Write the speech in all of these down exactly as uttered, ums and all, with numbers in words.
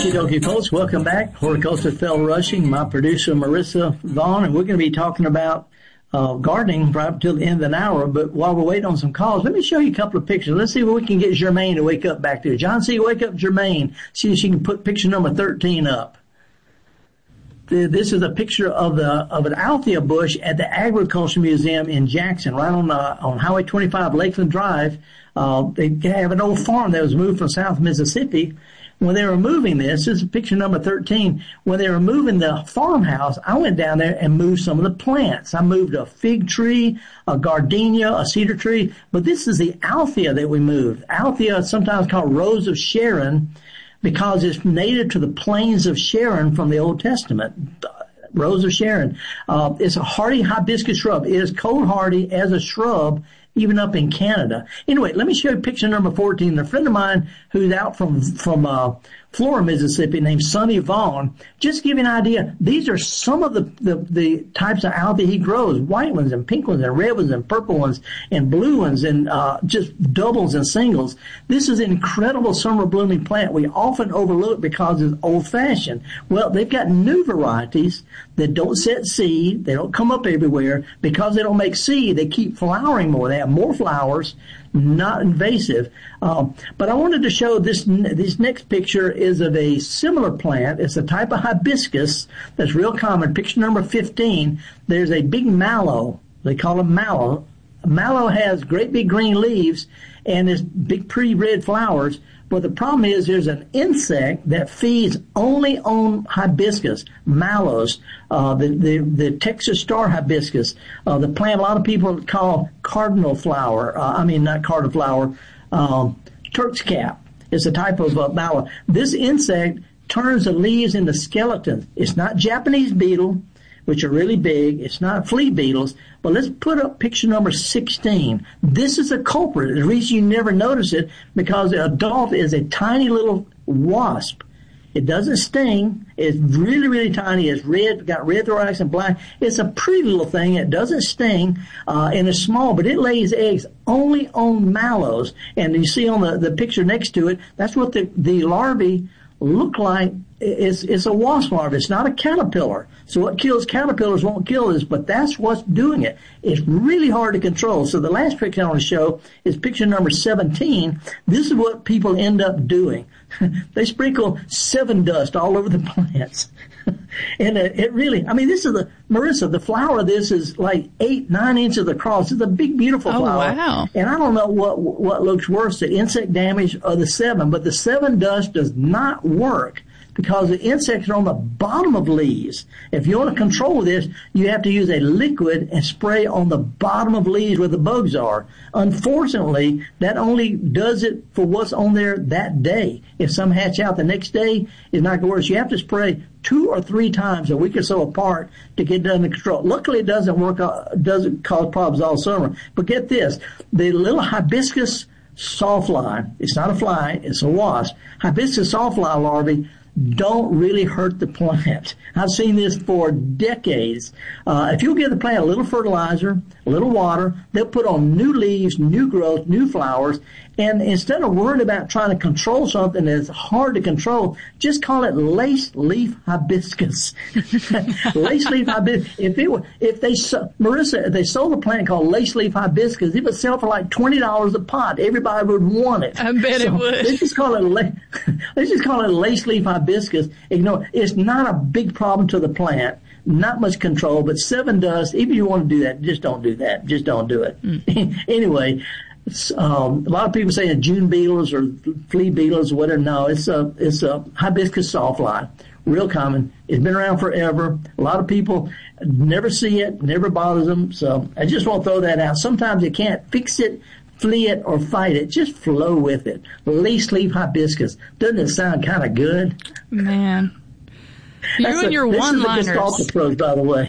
Okie dokie, folks. Welcome back. Horticulture Fell Rushing. My producer, Marissa Vaughn, and we're going to be talking about uh, gardening right up till the end of an hour. But while we're waiting on some calls, let me show you a couple of pictures. Let's see if we can get Jermaine to wake up back there. John C., wake up Jermaine. See if she can put picture number thirteen up. This is a picture of the of an Althea bush at the Agriculture Museum in Jackson, right on uh, on Highway twenty-five, Lakeland Drive. Uh, they have an old farm that was moved from South Mississippi. When they were moving this, this is picture number thirteen. When they were moving the farmhouse, I went down there and moved some of the plants. I moved a fig tree, a gardenia, a cedar tree, but this is the Althea that we moved. Althea is sometimes called Rose of Sharon, because it's native to the plains of Sharon from the Old Testament. Rose of Sharon. Uh, it's a hardy hibiscus shrub. It is cold hardy as a shrub, even up in Canada. Anyway, let me show you picture number fourteen. A friend of mine who's out from, from, uh, Flora, Mississippi, named Sonny Vaughn. Just to give you an idea, these are some of the, the, the types of Althea he grows. White ones and pink ones and red ones and purple ones and blue ones and, uh, just doubles and singles. This is an incredible summer blooming plant we often overlook because it's old fashioned. Well, they've got new varieties that don't set seed. They don't come up everywhere. Because they don't make seed, they keep flowering more. They have more flowers, not invasive. Um, but I wanted to show this, this next picture is of a similar plant. It's a type of hibiscus that's real common. Picture number fifteen. There's a big mallow. They call them mallow. Mallow has great big green leaves and it's big pretty red flowers. But the problem is there's an insect that feeds only on hibiscus, mallows, uh, the, the, the Texas star hibiscus, uh, the plant a lot of people call cardinal flower, uh, I mean not cardinal flower, um, Turk's cap. It's a type of uh, mallow. This insect turns the leaves into skeletons. It's not Japanese beetle, which are really big. It's not flea beetles. But let's put up picture number sixteen. This is a culprit. The reason you never notice it, because the adult is a tiny little wasp. It doesn't sting. It's really, really tiny. It's red, got red thorax and black. It's a pretty little thing. It doesn't sting, uh, and it's small, but it lays eggs only on mallows. And you see on the, the picture next to it, that's what the, the larvae look like. It's, it's a wasp larva. It's not a caterpillar. So what kills caterpillars won't kill this, but that's what's doing it. It's really hard to control. So the last picture I want to show is picture number seventeen. This is what people end up doing. They sprinkle seven dust all over the plants. And it, it really, I mean, this is the, Marissa, the flower of this is like eight, nine inches across. It's a big, beautiful oh, flower. Wow. And I don't know what, what looks worse, the insect damage or the seven, but the seven dust does not work, because the insects are on the bottom of leaves. If you want to control this, you have to use a liquid and spray on the bottom of leaves where the bugs are. Unfortunately, that only does it for what's on there that day. If some hatch out the next day, it's not going to work. You have to spray two or three times a week or so apart to get it under control. Luckily, it doesn't work, doesn't cause problems all summer. But get this, the little hibiscus sawfly, it's not a fly, it's a wasp, hibiscus sawfly larvae don't really hurt the plant. I've seen this for decades. Uh, if you'll give the plant a little fertilizer, a little water, they'll put on new leaves, new growth, new flowers. And instead of worrying about trying to control something that's hard to control, just call it lace leaf hibiscus. Lace leaf hibiscus. If it were, if they, Marissa, if they sold a plant called lace leaf hibiscus, it would sell for like twenty dollars a pot. Everybody would want it. I bet so it would. Let's just call it, let's just call it lace leaf hibiscus. You know, it's not a big problem to the plant. Not much control, but seven dust, even if you want to do that, just don't do that. Just don't do it. Mm. Anyway, um, a lot of people say June beetles or flea beetles or whatever. No, it's a, it's a hibiscus sawfly. Real common. It's been around forever. A lot of people never see it, never bothers them. So I just want to throw that out. Sometimes you can't fix it, flee it, or fight it. Just flow with it. Lace leaf hibiscus. Doesn't it sound kind of good? Man. You That's and a, your one-liners. This is a golf approach, by the way.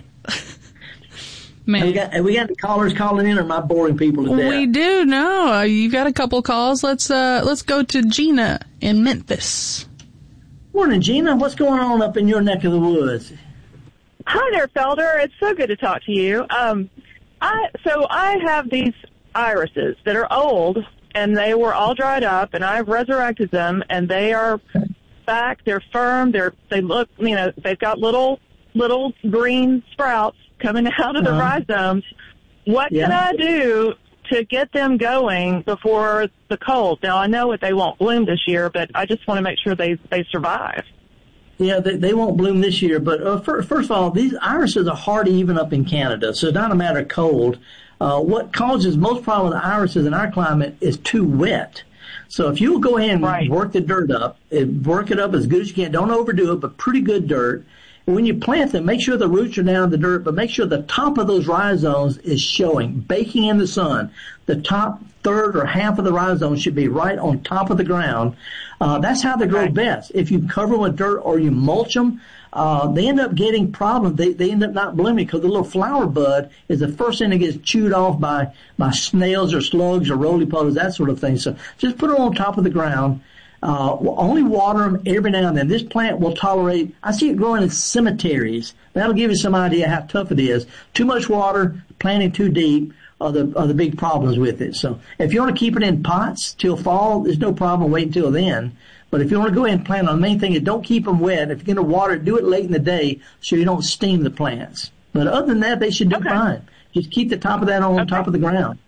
Man. Have we, got, have we got callers calling in, or am I boring people to death? We do. No, uh, you've got a couple calls. Let's uh, let's go to Gina in Memphis. Morning, Gina. What's going on up in your neck of the woods? Hi there, Felder. It's so good to talk to you. Um, I so I have these irises that are old, and they were all dried up, and I've resurrected them, and they are back. They're firm. They're they look, you know, they've got little little green sprouts coming out of the uh-huh. rhizomes. What yeah. can I do to get them going before the cold? Now, I know that they won't bloom this year, but I just want to make sure they, they survive. Yeah, they, they won't bloom this year. But uh, for, first of all, these irises are hardy even up in Canada, so it's not a matter of cold. Uh, what causes most problem with irises in our climate is too wet. So if you'll go ahead and right. work the dirt up, work it up as good as you can. Don't overdo it, but pretty good dirt. When you plant them, make sure the roots are down in the dirt, but make sure the top of those rhizomes is showing, baking in the sun. The top third or half of the rhizomes should be right on top of the ground. Uh, that's how they grow okay. best. If you cover them with dirt or you mulch them, uh, they end up getting problems. They, they end up not blooming because the little flower bud is the first thing that gets chewed off by, by snails or slugs or roly-polies, that sort of thing. So just put them on top of the ground. Uh, only water them every now and then. This plant will tolerate, I see it growing in cemeteries. That'll give you some idea how tough it is. Too much water, planting too deep are the, are the big problems with it. So if you want to keep it in pots till fall, there's no problem. Wait until then. But if you want to go ahead and plant them, the main thing is don't keep them wet. If you're going to water it, do it late in the day so you don't steam the plants. But other than that, they should do okay. fine. Just keep the top of that on okay. top of the ground.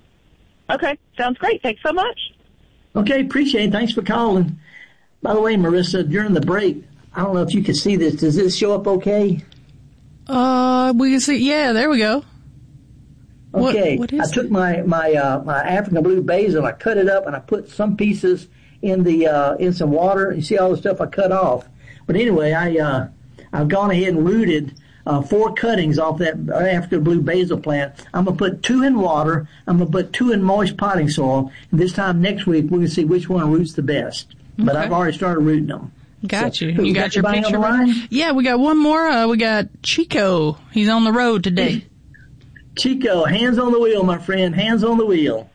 Okay. Sounds great. Thanks so much. Okay, appreciate it. Thanks for calling. By the way, Marissa, during the break, I don't know if you can see this. Does this show up okay? Uh, we can see. Yeah, there we go. Okay. What, what is I took it? my my uh, my African blue basil, I cut it up, and I put some pieces in the uh, in some water. You see all the stuff I cut off. But anyway, I uh, I've gone ahead and rooted Uh, four cuttings off that African blue basil plant. I'm going to put two in water. I'm going to put two in moist potting soil. And this time next week, we're going to see which one roots the best. Okay. But I've already started rooting them. Got so, you. You got, got your picture ready? Yeah, we got one more. Uh, we got Chico. He's on the road today. Chico, hands on the wheel, my friend. Hands on the wheel.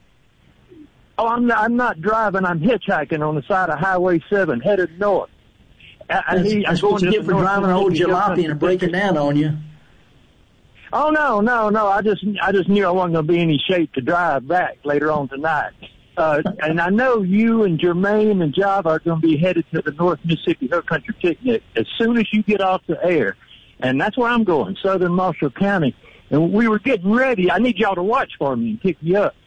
Oh, I'm not, I'm not driving. I'm hitchhiking on the side of Highway seven, headed north. I, that's, that's what you get for driving an old jalopy and breaking down on you. Oh no, no, no! I just, I just knew I wasn't going to be in any shape to drive back later on tonight. Uh, and I know you and Jermaine and Java are going to be headed to the North Mississippi Hill Country Picnic as soon as you get off the air, and that's where I'm going, Southern Marshall County. And we were getting ready. I need y'all to watch for me and pick you up.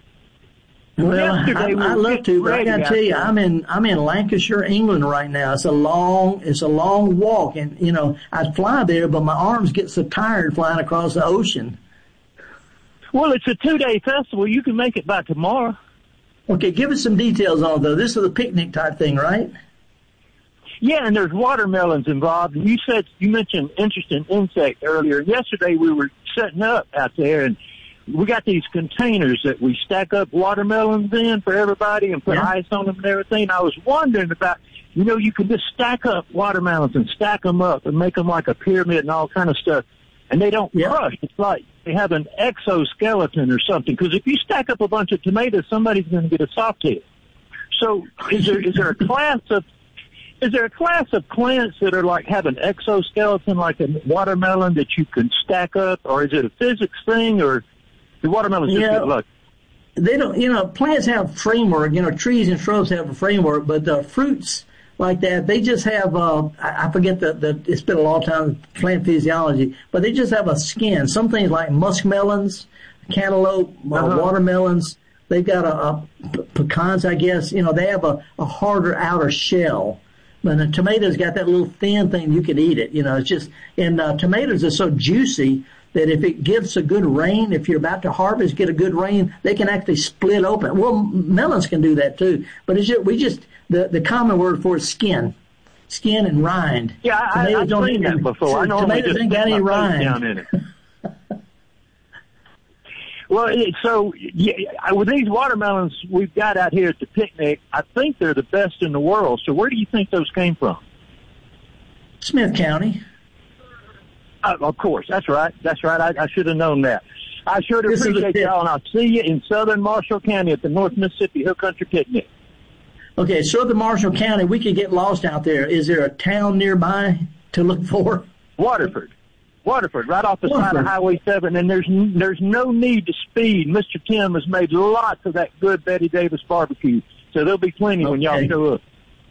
Well, I, I love to, but I got to tell you, I'm in I'm in Lancashire, England right now. It's a long it's a long walk, and you know I'd fly there, but my arms get so tired flying across the ocean. Well, it's a two day festival. You can make it by tomorrow. Okay, give us some details on it, though. This is a picnic type thing, right? Yeah, and there's watermelons involved. And you said you mentioned interesting insect earlier. Yesterday we were setting up out there, and we got these containers that we stack up watermelons in for everybody and put yeah. ice on them and everything. I was wondering about, you know, you can just stack up watermelons and stack them up and make them like a pyramid and all kind of stuff, and they don't yeah. crush. It's like they have an exoskeleton or something, because if you stack up a bunch of tomatoes, somebody's going to get a soft head. So is there is there a class of Is there a class of plants that are like have an exoskeleton like a watermelon that you can stack up, or is it a physics thing, or the watermelons just yeah, get lucky? They don't, you know, plants have framework, you know, trees and shrubs have a framework, but the fruits like that, they just have, uh, I forget the, the, it's been a long time, plant physiology, but they just have a skin. Some things like muskmelons, cantaloupe, uh-huh. uh, watermelons, they've got a, a pecans, I guess, you know, they have a, a harder outer shell. But the tomatoes got that little thin thing, you can eat it. You know, it's just, and uh, tomatoes are so juicy that if it gives a good rain, if you're about to harvest, get a good rain, they can actually split open. Well, melons can do that too. But it's just, we just, the, the common word for it is skin. Skin and rind. Yeah, I, I've seen that before. I normally tomatoes just ain't got any rind. Down in it. Well, it, so yeah, with these watermelons we've got out here at the picnic, I think they're the best in the world. So where do you think those came from? Smith County. Uh, of course, that's right. That's right. I, I should have known that. I sure do appreciate y'all, and I'll see you in Southern Marshall County at the North Mississippi Hill Country Picnic. Okay, Southern Marshall County, we could get lost out there. Is there a town nearby to look for? Waterford. Waterford, right off the Waterford. side of Highway seven, and there's there's no need to speed. Mister Tim has made lots of that good Betty Davis barbecue, so there'll be plenty okay. when y'all show up.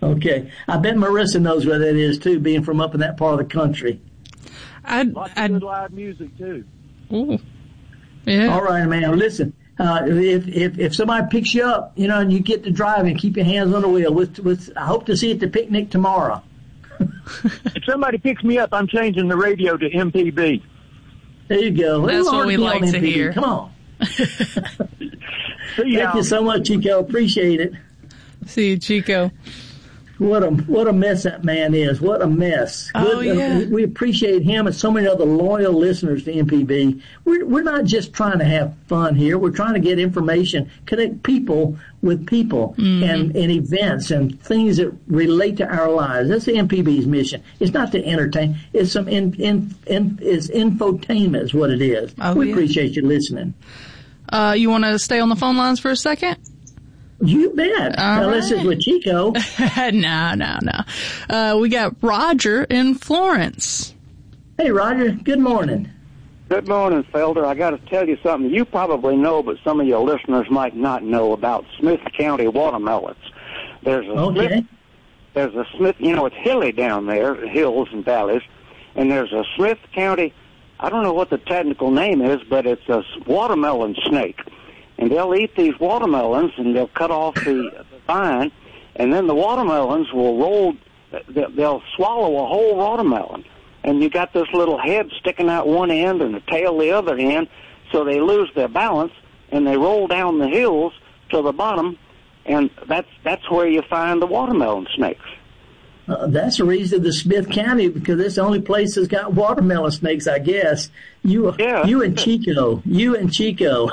Okay. I bet Marissa knows where that is, too, being from up in that part of the country. I'd, Lots I'd, of good live music, too. ooh. Yeah. All right, man. Listen, uh, if, if, if somebody picks you up, you know, and you get to driving, keep your hands on the wheel. With, with, I hope to see you at the picnic tomorrow. If somebody picks me up, I'm changing the radio to M P B. There you go. That's what we like to hear. Come on. See Thank y'all. you so much, Chico. Appreciate it. See you, Chico. What a what a mess that man is. What a mess. Oh, Good, yeah. uh, we appreciate him and so many other loyal listeners to M P B. We're, we're not just trying to have fun here. We're trying to get information, connect people with people Mm-hmm. and, and events and things that relate to our lives. That's the M P B's mission. It's not to entertain. It's some in, in, in, it's infotainment is what it is. Oh, we yeah. appreciate you listening. Uh, you want to stay on the phone lines for a second? You bet. All Now, this is right. with Chico. no, no, no. Uh, we got Roger in Florence. Hey, Roger. Good morning. Good morning, Felder. I got to tell you something you probably know, but some of your listeners might not know about Smith County watermelons. There's a Okay. Smith, there's a Smith, you know, it's hilly down there, hills and valleys, and there's a Smith County, I don't know what the technical name is, but it's a watermelon snake. And they'll eat these watermelons, and they'll cut off the, the vine, and then the watermelons will roll, they'll swallow a whole watermelon. And you got this little head sticking out one end and the tail the other end, so they lose their balance, and they roll down the hills to the bottom, and that's that's where you find the watermelon snakes. Uh, that's the reason the Smith County, because it's the only place that's got watermelon snakes, I guess. You, Yeah. you and Chico, you and Chico.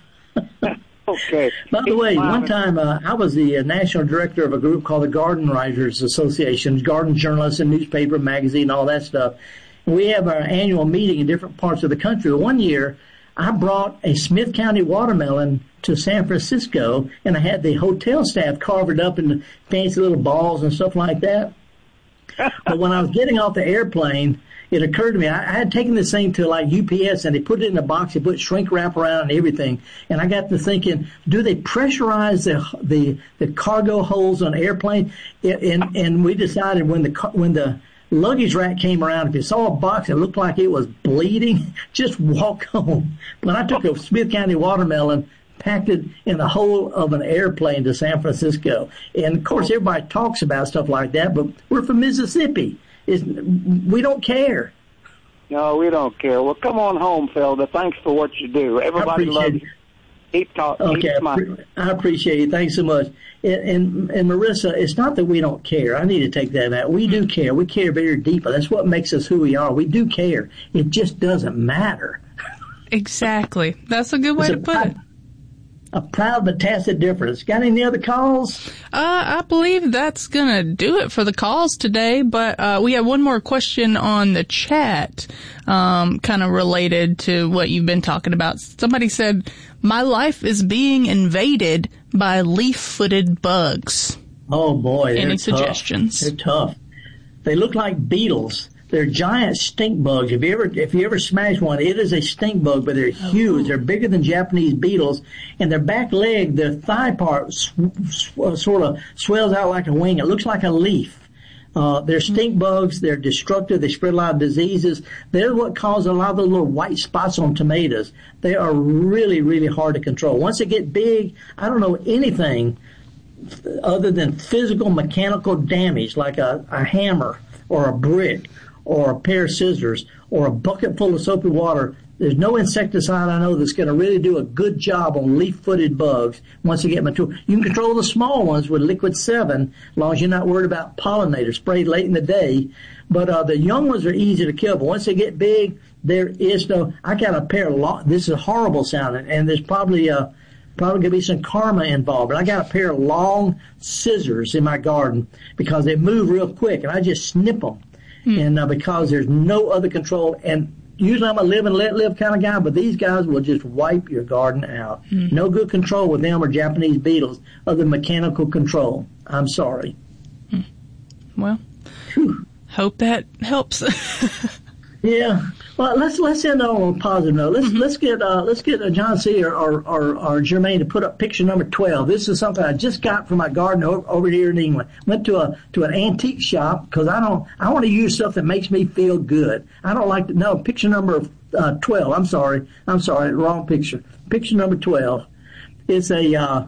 Okay. By the way, one time uh, I was the uh, national director of a group called the Garden Writers Association, garden journalists and newspaper, magazine, all that stuff. And we have our annual meeting in different parts of the country. One year, I brought a Smith County watermelon to San Francisco, and I had the hotel staff carve it up into fancy little balls and stuff like that. But when I was getting off the airplane, it occurred to me, I, I had taken this thing to like U P S and they put it in a box, they put shrink wrap around and everything. And I got to thinking, do they pressurize the, the, the cargo holds on an airplane? And, and we decided when the, when the luggage rack came around, if you saw a box that looked like it was bleeding, just walk home. When I took a Smith County watermelon, packed it in the whole of an airplane to San Francisco. And of course everybody talks about stuff like that, but we're from Mississippi. It's, we don't care. No, we don't care. Well, come on home, Felder. Thanks for what you do. Everybody loves you. Keep talking. Okay, Keep I, smiling. pre- I appreciate you. Thanks so much. And, and, and Marissa, it's not that we don't care. I need to take that out. We do care. We care very deeply. That's what makes us who we are. We do care. It just doesn't matter. Exactly. That's a good way It's to a- put I- it. A proud but tacit difference. Got any other calls? Uh, I believe that's gonna do it for the calls today, but, uh, we have one more question on the chat, um, kind of related to what you've been talking about. Somebody said, my life is being invaded by leaf-footed bugs. Oh boy, they're Any tough. suggestions? They're tough. They look like beetles. They're giant stink bugs. If you ever, if you ever smash one, it is a stink bug, but they're huge. They're bigger than Japanese beetles, and their back leg, their thigh part, sw- sw- sort of swells out like a wing. It looks like a leaf. Uh, they're stink bugs. They're destructive. They spread a lot of diseases. They're what cause a lot of the little white spots on tomatoes. They are really, really hard to control. Once they get big, I don't know anything other than physical mechanical damage, like a, a hammer or a brick or a pair of scissors or a bucket full of soapy water. There's no insecticide I know that's going to really do a good job on leaf-footed bugs once they get mature. You can control the small ones with Liquid seven as long as you're not worried about pollinators sprayed late in the day. But uh, the young ones are easy to kill. But once they get big, there is no. I got a pair of long. This is horrible sounding, and there's probably uh probably going to be some karma involved. But I got a pair of long scissors in my garden because they move real quick, and I just snip them. Hmm. And uh, because there's no other control, and usually I'm a live and let live kind of guy, but these guys will just wipe your garden out. Hmm. No good control with them or Japanese beetles other than mechanical control. I'm sorry. Hmm. Well, Whew. Hope that helps. Yeah. Well, let's let's end on a positive note. Let's Mm-hmm. let's get uh, let's get uh, John C. or, or or or Jermaine to put up picture number twelve. This is something I just got from my garden over, over here in England. Went to a to an antique shop because I don't I want to use stuff that makes me feel good. I don't like to no picture number uh, twelve. I'm sorry. I'm sorry. Wrong picture. Picture number twelve. It's a uh,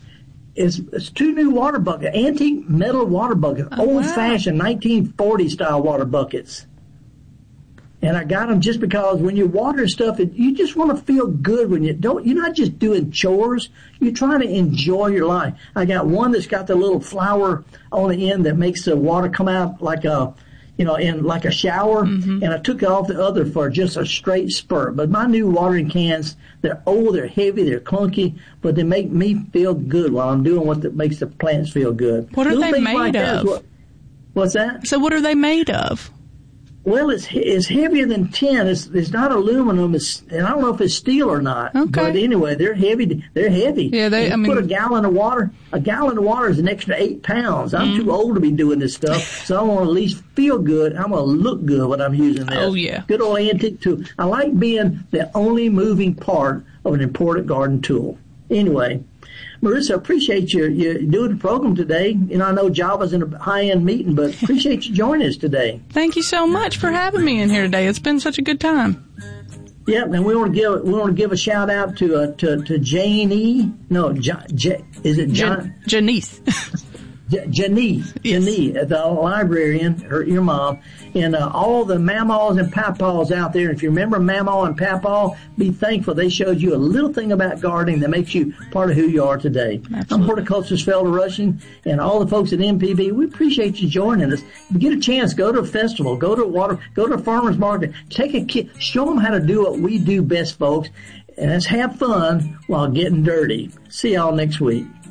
it's, it's two new water buckets, antique metal water buckets, Oh, old wow. fashioned nineteen forty style water buckets. And I got them just because when you water stuff, it, you just want to feel good when you don't, you're not just doing chores. You're trying to enjoy your life. I got one that's got the little flower on the end that makes the water come out like a, you know, in like a shower. Mm-hmm. And I took off the other for just a straight spurt. But my new watering cans, they're old, they're heavy, they're clunky, but they make me feel good while I'm doing what that makes the plants feel good. What are Little they things made like that is of? What, what's that? So what are they made of? Well, it's it's heavier than tin. It's it's not aluminum. It's and I don't know if it's steel or not. Okay. But anyway, they're heavy. They're heavy. Yeah, they- And I you put a mean- gallon of water. A gallon of water is an extra eight pounds. I'm Mm-hmm. too old to be doing this stuff, so I want to at least feel good. I'm gonna look good when I'm using this. Oh, yeah. Good old antique tool. I like being the only moving part of an important garden tool. Anyway. Marissa, appreciate you, you doing the program today. You know, I know Java's in a high-end meeting, but appreciate you joining us today. Thank you so much for having me in here today. It's been such a good time. Yep, and we want to give we want to give a shout out to uh, to to Jane E. No, J, J, is it John? Jan- Janice. J- Janie, Yes. Janie, the librarian, her, your mom, and uh, all the mamaws and papaws out there. If you remember mamaw and papaw, be thankful they showed you a little thing about gardening that makes you part of who you are today. Absolutely. I'm Horticulturist Felder Rushing, and all the folks at M P B, we appreciate you joining us. If you get a chance, go to a festival, go to a water, go to a farmer's market, take a kid, show them how to do what we do best, folks, and let's have fun while getting dirty. See y'all next week.